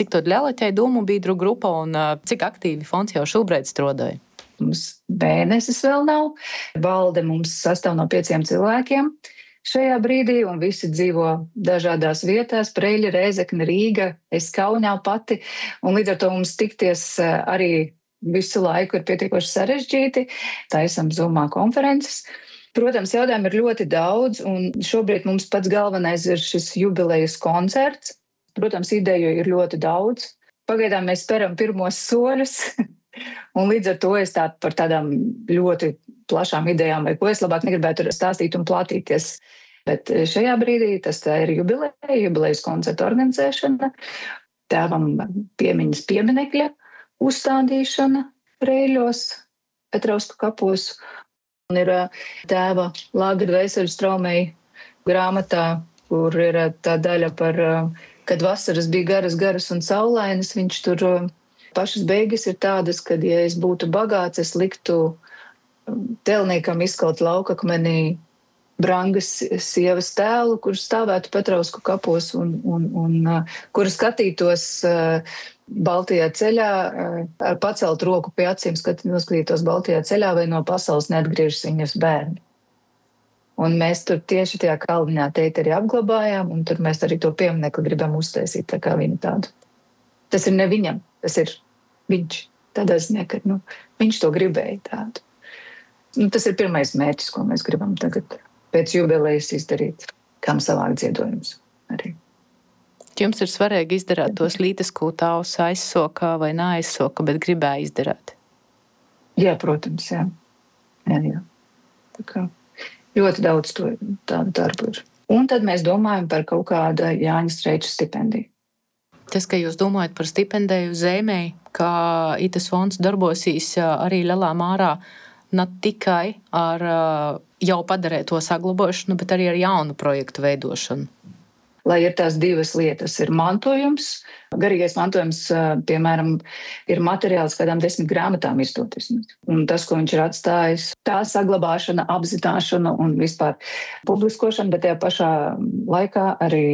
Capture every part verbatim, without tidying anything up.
Cik tad ļelaķai domu biedru grupa un cik aktīvi fonds jau šobrīd strādāja? Mums mēnesis vēl nav. Valde mums sastāv no pieciem cilvēkiem šajā brīdī, un visi dzīvo dažādās vietās - Preļi, Rēzekne, Rīga, es Kaunā pati, un līdz ar to mums tikties arī visu laiku ir pietiekoši sarežģīti. Taisam Zoomā konferences. Protams, jautājumu ir ļoti daudz, un šobrīd mums pats galvenais ir šis jubilejas koncerts. Protams, ideju ir ļoti daudz. Pagaidām mēs speram pirmos soļus, un līdz ar to es tā par tādām ļoti plašām idejām, vai ko es labāk negribētu stāstīt un platīties. Bet šajā brīdī tas tā ir jubileja, jubilejas koncerta organizēšana, tēvam piemiņas pieminekļa uzstādīšana Preļos, Petrausku kapos. Un ir tēva Lāgra Dvēseles traumei grāmatā, kur ir tā daļa par, kad vasaras bija garas, garas un saulainas. Viņš tur pašas beigas ir tādas, kad, ja es būtu bagāts, es liktu telniekam izkaut laukakmenī Brangas sievas tēlu, kurš stāvētu Petrausku kapos un, un, un kura skatītos Baltijā ceļā, ar pacelt roku pie acīm, skat, noskatītos Baltijā ceļā, vai no pasaules neatgriežas viņas bērni. Un mēs tur tieši tajā kalniņā teiti arī apglabājām, un tur mēs arī to pieminekli gribam uztaisīt, tā kā viņu tādu. Tas ir ne viņam, tas ir viņš. Tādā ziņā, ka nu, viņš to gribēja tādu. Nu, tas ir pirmais mērķis, ko mēs gribam tagad pēc jubilejas izdarīt, kam savāk ziedojumus arī. Jums ir svarīgi izdarīt tos lītes, ko tavs aizsoka vai neaizsoka, bet gribēja izdarīt? Jā, protams, jā. jā, jā. Tā kā ļoti daudz to tādu darbu ir. Un tad mēs domājam par kaut kādu Jāņa Streiča stipendiju. Tas, ka jūs domājat par stipendiju Zemei, ka itas fonds darbosīs arī lielā mārā ne tikai ar jau padarēto saglabāšanu, bet arī ar jaunu projektu veidošanu. Lai ir tās divas lietas, ir mantojums. Garīgais mantojums, piemēram, ir materiāls kādām desmit grāmatām izdoties. Un tas, ko viņš ir atstājis, tā saglabāšana, apzināšana un vispār publiskošana, bet tajā pašā laikā arī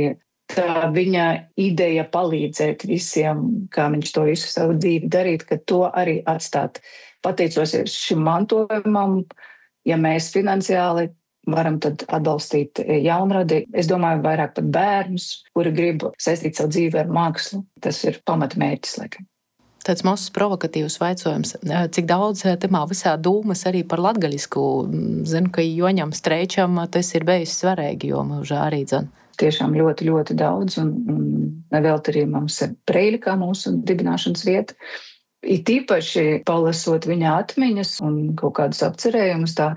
tā viņa ideja palīdzēt visiem, kā viņš to visu savu dzīvi darīt, ka to arī atstāt. Pateicosies šim mantojumam, ja mēs finansiāli varam tad atbalstīt jaunradi. Es domāju, vairāk pat bērnus, kuri grib saistīt savu dzīvi ar mākslu. Tas ir pamatmērķis, laikam. Tāds mazs provokatīvs vaicojums. Cik daudz tamā visā dūmas arī par latgaļisku? Zinu, ka Joņam Streičam tas ir bijis svarīgi, jo mūžā arī dzen. Tiešām ļoti, ļoti daudz, un, un nevēlt arī mums ir Preļi kā mūsu dibināšanas vieta. It īpaši palasot viņa atmiņas un kaut kādus apcerējumus, tā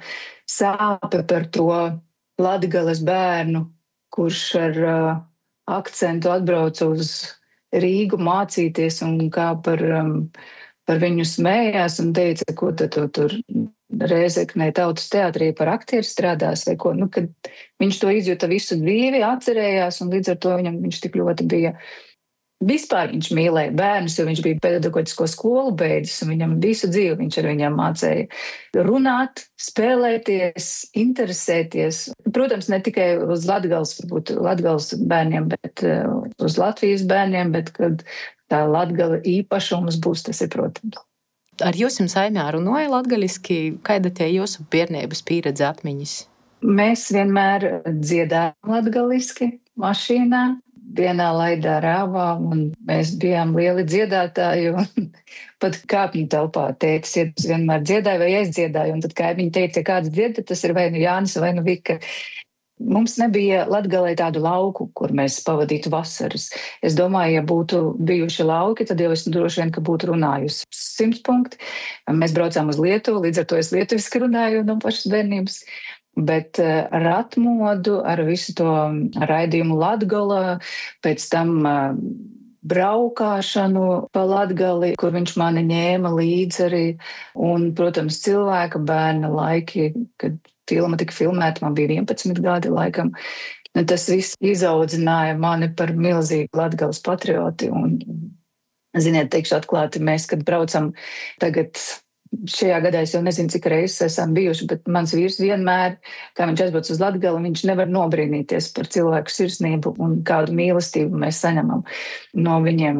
sāpe par to Latgales bērnu, kurš ar uh, akcentu atbrauca uz Rīgu mācīties un kā par, um, par viņu smējās un teica, ko tad tu tur Rēzeknē Tautas teātrī par aktieru strādās vai ko. Nu, kad viņš to izjuta visu dzīvi, atcerējās un līdz ar to viņam viņš tik ļoti bija. Vispār viņš mīlēja bērnus, jo viņš bija pedagoģisko skolu beidzis, un viņam visu dzīvi viņš ar viņiem mācēja runāt, spēlēties, interesēties. Protams, ne tikai uz Latgales, varbūt Latgales bērniem, bet uz Latvijas bērniem, bet kad tā Latgala īpašums būs, tas ir, protams. Ar jūsim saimē runāja latgaļiski, kāda tie jūsu bērnības pieredze atmiņas? Mēs vienmēr dziedājām latgaliski mašīnā. Vienā laidā rāvā, un mēs bijām lieli dziedātāji, un pat kāpņu telpā tētis vienmēr dziedāja vai es dziedāju, un tad kaimiņi teica, ja kāds dzied, tas ir vai nu Jānis vai nu Vika. Mums nebija Latgalē tādu lauku, kur mēs pavadītu vasaras. Es domāju, ja būtu bijuši lauki, tad jau es droši vien, ka būtu runājusi simts punkti. Mēs braucām uz Lietuvu, līdz ar to es lietuviski runāju no pašas bērnības. Bet ar atmodu, ar visu to raidījumu Latgalā, pēc tam braukāšanu pa Latgali, kur viņš mani ņēma līdzi arī, un, protams, cilvēka bērna laiki, kad filma tika filmēta, man bija vienpadsmit gadi laikam. Tas viss izaudzināja mani par milzīgu Latgales patrioti, un, ziniet, teikšu atklāti, mēs, kad braucam tagad. Šajā gadā es jau nezinu, cik reizes esam bijuši, bet mans vīrs vienmēr, kā viņš aizbrauc uz Latgali, viņš nevar nobrīnīties par cilvēku sirsnību un kādu mīlestību mēs saņemam no viņiem.